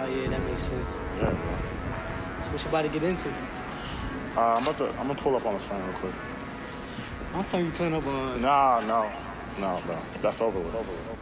yeah, that makes sense. Yeah, bro. So what you about to get into? I'm gonna pull up on the phone real quick. I'm telling you, putting up on. No, bro. That's over with.